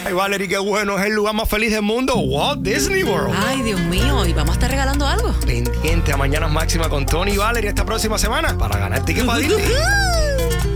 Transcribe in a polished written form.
Ay, Valerie, qué bueno. Es el lugar más feliz del mundo, Walt Disney World. Ay, Dios mío. ¿Y vamos a estar regalando algo? Pendiente a Mañanas Máxima con Tony y Valerie esta próxima semana para ganar ticket para Disney.